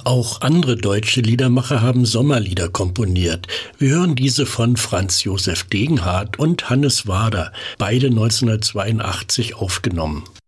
Auch andere deutsche Liedermacher haben Sommerlieder komponiert. Wir hören diese von Franz Josef Degenhardt und Hannes Wader, beide 1982 aufgenommen.